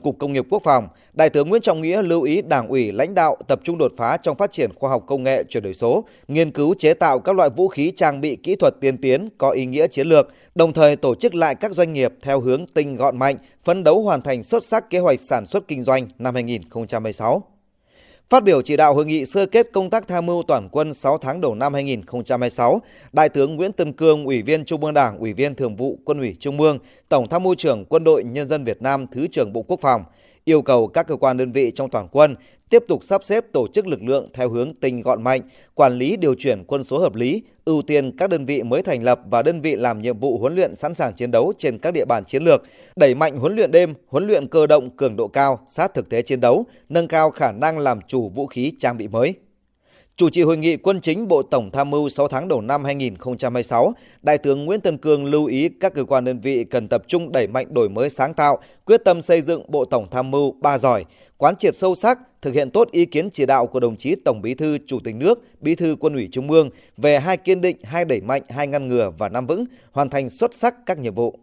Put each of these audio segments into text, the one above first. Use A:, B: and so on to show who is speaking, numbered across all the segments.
A: Cục Công nghiệp Quốc phòng, Đại tướng Nguyễn Trọng Nghĩa lưu ý Đảng ủy, lãnh đạo tập trung đột phá trong phát triển khoa học công nghệ, chuyển đổi số, nghiên cứu chế tạo các loại vũ khí trang bị kỹ thuật tiên tiến có ý nghĩa chiến lược, đồng thời tổ chức lại các doanh nghiệp theo hướng tinh gọn mạnh, phấn đấu hoàn thành xuất sắc kế hoạch sản xuất kinh doanh năm 2016. Phát biểu chỉ đạo hội nghị sơ kết công tác tham mưu toàn quân 6 tháng đầu năm 2026, Đại tướng Nguyễn Tân Cương, Ủy viên Trung ương Đảng, Ủy viên Thường vụ Quân ủy Trung ương, Tổng Tham mưu trưởng Quân đội Nhân dân Việt Nam, Thứ trưởng Bộ Quốc phòng yêu cầu các cơ quan đơn vị trong toàn quân tiếp tục sắp xếp tổ chức lực lượng theo hướng tinh gọn mạnh, quản lý điều chuyển quân số hợp lý, ưu tiên các đơn vị mới thành lập và đơn vị làm nhiệm vụ huấn luyện sẵn sàng chiến đấu trên các địa bàn chiến lược, đẩy mạnh huấn luyện đêm, huấn luyện cơ động cường độ cao, sát thực tế chiến đấu, nâng cao khả năng làm chủ vũ khí trang bị mới. Chủ trì hội nghị Quân chính Bộ Tổng Tham mưu 6 tháng đầu năm 2026, Đại tướng Nguyễn Tân Cương lưu ý các cơ quan đơn vị cần tập trung đẩy mạnh đổi mới sáng tạo, quyết tâm xây dựng Bộ Tổng Tham mưu 3 giỏi, quán triệt sâu sắc, thực hiện tốt ý kiến chỉ đạo của đồng chí Tổng Bí thư, Chủ tịch nước, Bí thư Quân ủy Trung ương về 2 kiên định, 2 đẩy mạnh, 2 ngăn ngừa và 5 vững, hoàn thành xuất sắc các nhiệm vụ.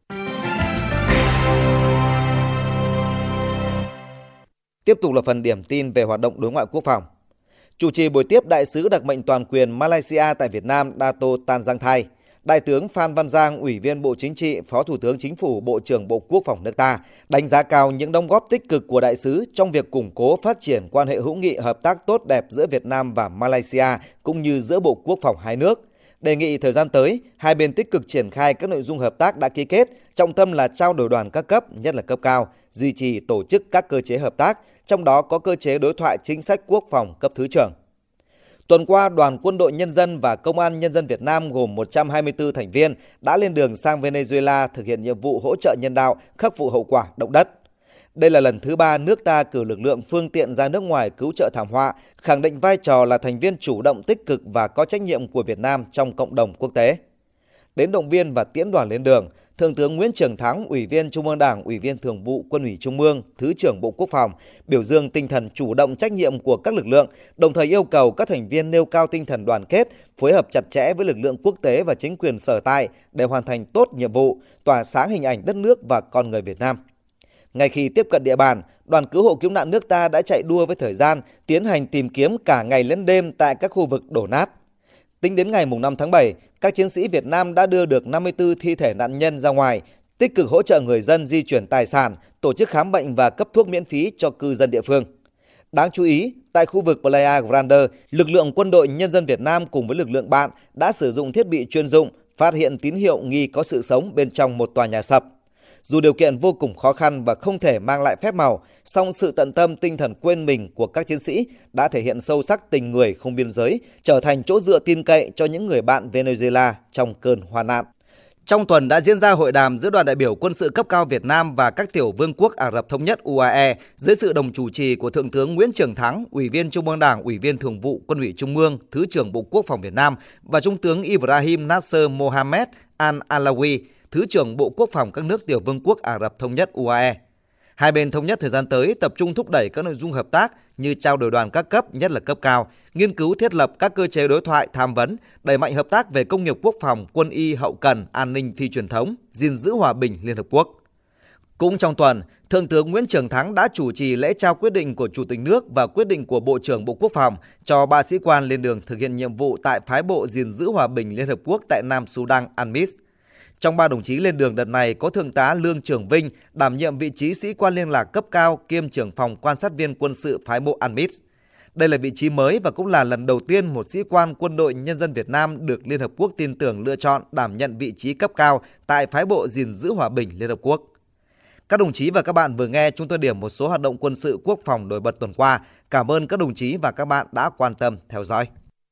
A: Tiếp tục là phần điểm tin về hoạt động đối ngoại quốc phòng. Chủ trì buổi tiếp Đại sứ đặc mệnh toàn quyền Malaysia tại Việt Nam Dato Tan Giang Thai, Đại tướng Phan Văn Giang, Ủy viên Bộ Chính trị, Phó Thủ tướng Chính phủ, Bộ trưởng Bộ Quốc phòng nước ta, đánh giá cao những đóng góp tích cực của đại sứ trong việc củng cố phát triển quan hệ hữu nghị hợp tác tốt đẹp giữa Việt Nam và Malaysia cũng như giữa Bộ Quốc phòng hai nước. Đề nghị thời gian tới, hai bên tích cực triển khai các nội dung hợp tác đã ký kết, trọng tâm là trao đổi đoàn các cấp, nhất là cấp cao, duy trì tổ chức các cơ chế hợp tác, trong đó có cơ chế đối thoại chính sách quốc phòng cấp thứ trưởng. Tuần qua, Đoàn Quân đội Nhân dân và Công an Nhân dân Việt Nam gồm 124 thành viên đã lên đường sang Venezuela thực hiện nhiệm vụ hỗ trợ nhân đạo, khắc phục hậu quả động đất. Đây là lần thứ 3 nước ta cử lực lượng phương tiện ra nước ngoài cứu trợ thảm họa, khẳng định vai trò là thành viên chủ động tích cực và có trách nhiệm của Việt Nam trong cộng đồng quốc tế. Đến động viên và tiễn đoàn lên đường, Thượng tướng Nguyễn Trường Thắng, Ủy viên Trung ương Đảng, Ủy viên Thường vụ Quân ủy Trung ương, Thứ trưởng Bộ Quốc phòng, biểu dương tinh thần chủ động trách nhiệm của các lực lượng, đồng thời yêu cầu các thành viên nêu cao tinh thần đoàn kết, phối hợp chặt chẽ với lực lượng quốc tế và chính quyền sở tại để hoàn thành tốt nhiệm vụ, tỏa sáng hình ảnh đất nước và con người Việt Nam. Ngay khi tiếp cận địa bàn, Đoàn Cứu hộ Cứu nạn nước ta đã chạy đua với thời gian, tiến hành tìm kiếm cả ngày lẫn đêm tại các khu vực đổ nát. Tính đến ngày 5 tháng 7, các chiến sĩ Việt Nam đã đưa được 54 thi thể nạn nhân ra ngoài, tích cực hỗ trợ người dân di chuyển tài sản, tổ chức khám bệnh và cấp thuốc miễn phí cho cư dân địa phương. Đáng chú ý, tại khu vực Playa Grande, lực lượng Quân đội Nhân dân Việt Nam cùng với lực lượng bạn đã sử dụng thiết bị chuyên dụng, phát hiện tín hiệu nghi có sự sống bên trong một tòa nhà sập. Dù điều kiện vô cùng khó khăn và không thể mang lại phép màu, song sự tận tâm tinh thần quên mình của các chiến sĩ đã thể hiện sâu sắc tình người không biên giới, trở thành chỗ dựa tin cậy cho những người bạn Venezuela trong cơn hoạn nạn. Trong tuần đã diễn ra hội đàm giữa đoàn đại biểu quân sự cấp cao Việt Nam và các tiểu vương quốc Ả Rập Thống nhất UAE dưới sự đồng chủ trì của Thượng tướng Nguyễn Trường Thắng, Ủy viên Trung ương Đảng, Ủy viên Thường vụ Quân ủy Trung ương, Thứ trưởng Bộ Quốc phòng Việt Nam và Trung tướng Ibrahim Nasser Mohammed Al-Alawi, Thứ trưởng Bộ Quốc phòng các nước tiểu vương quốc Ả Rập Thống nhất UAE. Hai bên thống nhất thời gian tới tập trung thúc đẩy các nội dung hợp tác như trao đổi đoàn các cấp, nhất là cấp cao, nghiên cứu thiết lập các cơ chế đối thoại tham vấn, đẩy mạnh hợp tác về công nghiệp quốc phòng, quân y, hậu cần, an ninh phi truyền thống, gìn giữ hòa bình Liên Hợp Quốc. Cũng trong tuần, Thượng tướng Nguyễn Trường Thắng đã chủ trì lễ trao quyết định của Chủ tịch nước và quyết định của Bộ trưởng Bộ Quốc phòng cho 3 sĩ quan lên đường thực hiện nhiệm vụ tại phái bộ gìn giữ hòa bình Liên Hợp Quốc tại Nam Sudan, UNMISS. Trong 3 đồng chí lên đường đợt này có Thượng tá Lương Trường Vinh đảm nhiệm vị trí sĩ quan liên lạc cấp cao kiêm trưởng phòng quan sát viên quân sự phái bộ UNMISS. Đây là vị trí mới và cũng là lần đầu tiên một sĩ quan Quân đội Nhân dân Việt Nam được Liên Hợp Quốc tin tưởng lựa chọn đảm nhận vị trí cấp cao tại phái bộ gìn giữ hòa bình Liên Hợp Quốc. Các đồng chí và các bạn vừa nghe chúng tôi điểm một số hoạt động quân sự quốc phòng nổi bật tuần qua. Cảm ơn các đồng chí và các bạn đã quan tâm theo dõi.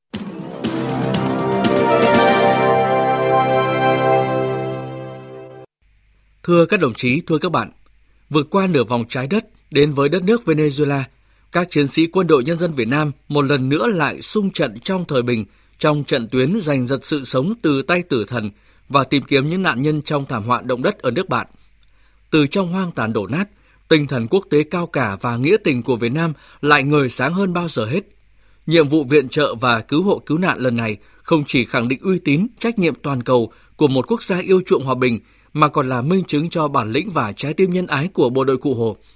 B: Thưa các đồng chí, thưa các bạn, vượt qua nửa vòng trái đất đến với đất nước Venezuela, các chiến sĩ Quân đội Nhân dân Việt Nam một lần nữa lại xung trận trong thời bình, trong trận tuyến giành giật sự sống từ tay tử thần và tìm kiếm những nạn nhân trong thảm họa động đất ở nước bạn. Từ trong hoang tàn đổ nát, tinh thần quốc tế cao cả và nghĩa tình của Việt Nam lại ngời sáng hơn bao giờ hết. Nhiệm vụ viện trợ và cứu hộ cứu nạn lần này không chỉ khẳng định uy tín, trách nhiệm toàn cầu của một quốc gia yêu chuộng hòa bình, mà còn là minh chứng cho bản lĩnh và trái tim nhân ái của bộ đội Cụ Hồ.